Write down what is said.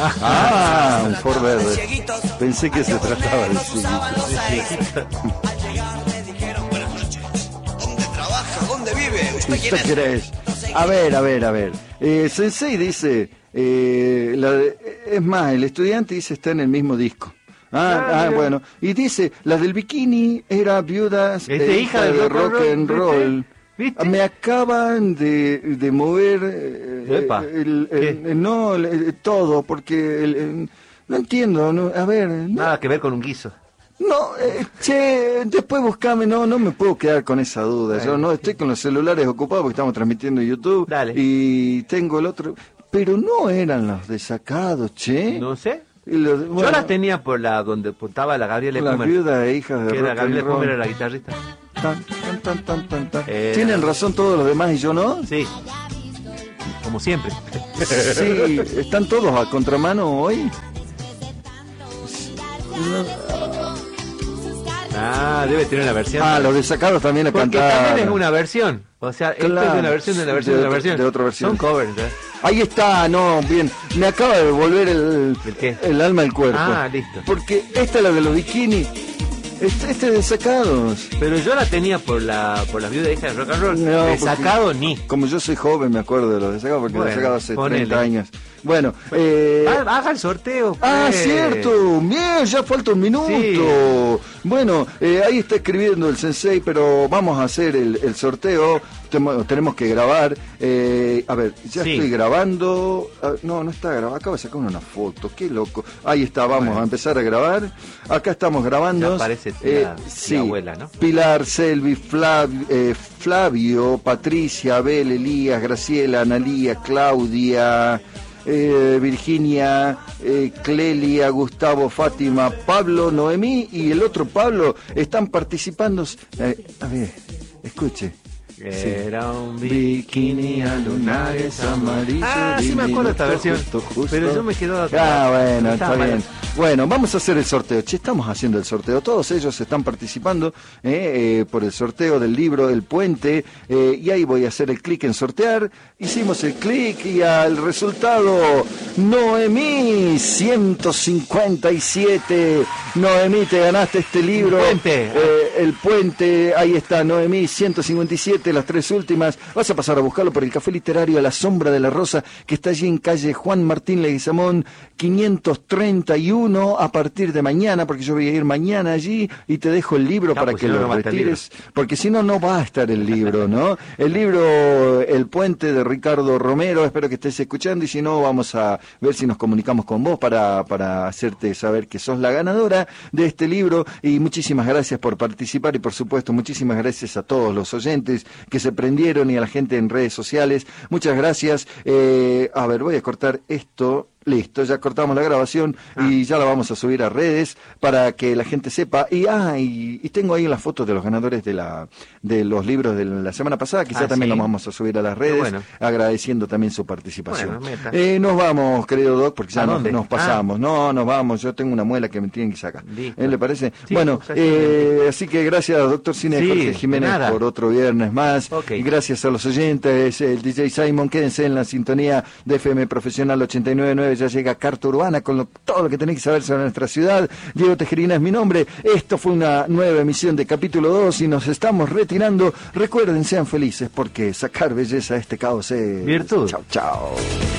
Un Ford verde. Pensé que se trataba de cieguito. ¿Dónde trabaja? ¿Dónde vive? ¿Usted quién ¿Usted crees? A ver. Sensei dice, es más, el estudiante dice está en el mismo disco. Bueno. Y dice, la del bikini era viudas hija de rock and roll. ¿Viste? Me acaban de mover todo, porque no entiendo, no, a ver... Nada que ver con un guiso. No, después buscame, no me puedo quedar con esa duda. Bueno, yo no estoy con los celulares ocupados porque estamos transmitiendo en YouTube. Dale. Y tengo el otro, pero no eran los desacados, che. No sé. Bueno, Yo las tenía por donde estaba la Gabriela la Epumer. viuda e hija de Que era rock Gabriela and roll. Epumer, era la guitarrista. Tan. ¿Tienen razón todos los demás y yo no? Sí. Como siempre. Sí, ¿están todos a contramano hoy? Debe tener una versión. Los desacados también la Porque cantaban. también es una versión. O sea, esto es de una versión, de una versión, de una versión. De otra versión. Son covers, ¿eh? Ahí está, bien. Me acaba de volver ¿El qué? el alma al cuerpo. Listo. Porque esta es la de los bikinis. Este de desacados. Pero yo la tenía por las viudas hijas de rock and roll. No, Desacado porque, ni. Como yo soy joven, me acuerdo de los desacados, porque Bueno, desacados hace ponele. 30 años. Bueno, Haga el sorteo. Pues. cierto, bien, ya falta un minuto. Sí. Bueno, ahí está escribiendo el sensei, pero vamos a hacer el sorteo. Tenemos que grabar. A ver, ya Sí. estoy grabando. No está grabando. Acabo de sacar una foto, qué loco. Ahí está, vamos a empezar a grabar. Acá estamos grabando. Ya parece sí. abuela, ¿no? Pilar, Selvi, Flavio, Patricia, Abel, Elías, Graciela, Analía, Claudia, Virginia, Clelia, Gustavo, Fátima, Pablo, Noemí y el otro Pablo están participando. A ver, escuche. Era un Bikini a lunares amarillos. Sí me acuerdo de esta versión. Justo. Pero yo me quedo... Bueno, está mal. bien. Bueno, vamos a hacer el sorteo. Estamos haciendo el sorteo. Todos ellos están participando por el sorteo del libro El Puente. Y ahí voy a hacer el clic en sortear. Hicimos el clic y al resultado, Noemí 157. Noemí, te ganaste este libro. El Puente. Ahí está, Noemí 157, las 3 últimas. Vas a pasar a buscarlo por el Café Literario a la Sombra de la Rosa, que está allí en calle Juan Martín Leguizamón 531 a partir de mañana, porque yo voy a ir mañana allí y te dejo el libro para que lo retires, porque si no, no va a estar el libro, ¿no? El libro El Puente de Ricardo Romero, espero que estés escuchando y si no, vamos a ver si nos comunicamos con vos para hacerte saber que sos la ganadora de este libro y muchísimas gracias por participar y por supuesto muchísimas gracias a todos los oyentes que se prendieron y a la gente en redes sociales. Muchas gracias. A ver, voy a cortar esto. Listo, ya cortamos la grabación y ya la vamos a subir a redes para que la gente sepa. Y tengo ahí las fotos de los ganadores de los libros de la semana pasada, quizá también los vamos a subir a las redes, agradeciendo también su participación. Nos vamos, querido Doc, porque ya nos pasamos. No, nos vamos, yo tengo una muela que me tienen que sacar. ¿Le parece? Sí, bueno, así que gracias, doctor Cine Jorge Jiménez, por otro viernes más. Y gracias a los oyentes, el DJ Simon, quédense en la sintonía de FM Profesional 89.9. Ya llega Carta Urbana con todo lo que tenéis que saber sobre nuestra ciudad. Diego Tejerina es mi nombre. Esto fue una nueva emisión de capítulo 2 y nos estamos retirando. Recuerden, sean felices porque sacar belleza a este caos es virtud. Chao, chao.